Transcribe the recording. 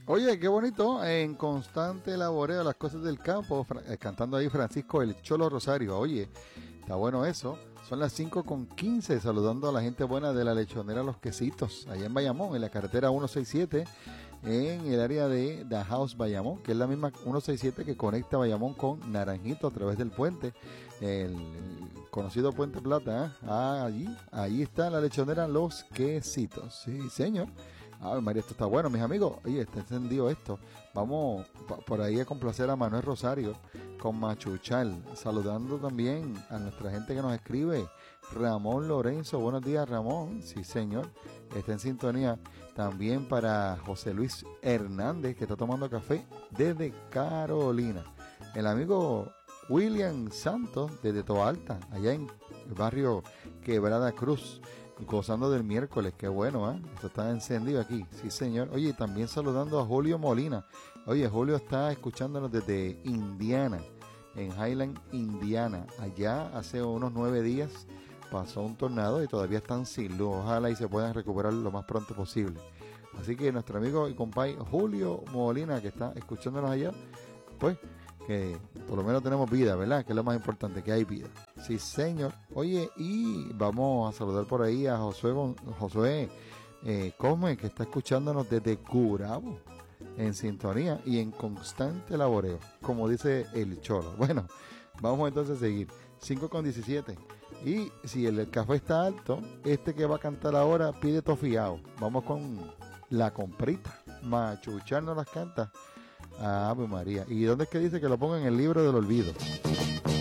Oye, qué bonito, en constante laboreo las cosas del campo, cantando ahí Francisco el Cholo Rosario. Oye, está bueno eso. Son las 5:15, saludando a la gente buena de la lechonera Los Quesitos, allá en Bayamón, en la carretera 167, en el área de The House Bayamón, que es la misma 167 que conecta Bayamón con Naranjito a través del puente, el conocido Puente Plata, ¿eh? Allí está la lechonera Los Quesitos. Sí, señor. Ay, María, esto está bueno, mis amigos. Oye, está encendido esto. Vamos por ahí a complacer a Manuel Rosario con Machuchal. Saludando también a nuestra gente que nos escribe. Ramón Lorenzo, buenos días, Ramón. Sí, señor. Está en sintonía. También para José Luis Hernández, que está tomando café desde Carolina. El amigo William Santos, desde Toa Alta, allá en el barrio Quebrada Cruz, gozando del miércoles. Qué bueno, ¿eh? Esto está encendido aquí, sí señor. Oye, también saludando a Julio Molina. Oye, Julio está escuchándonos desde Indiana, en Highland, Indiana. Allá hace unos 9 días pasó un tornado y todavía están sin luz. Ojalá y se puedan recuperar lo más pronto posible. Así que nuestro amigo y compañero Julio Molina, que está escuchándonos allá, pues que por lo menos tenemos vida, ¿verdad? Que es lo más importante, que hay vida. Sí, señor. Oye, y vamos a saludar por ahí a Josué Cosme, que está escuchándonos desde Curabo, en sintonía y en constante laboreo, como dice el Cholo. Bueno, vamos entonces a seguir. 5:17. Y si el café está alto, este que va a cantar ahora pide tofiao. Vamos con la comprita. Machuchar no las canta. Ave María. ¿Y dónde es que dice que lo ponga en el libro del olvido?